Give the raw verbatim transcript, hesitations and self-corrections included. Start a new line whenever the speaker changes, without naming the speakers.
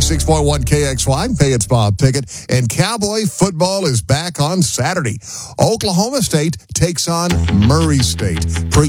ninety-six point one K X Y, Pay It's Bob Pickett, and Cowboy football is back on Saturday. Oklahoma State takes on Murray State. Pre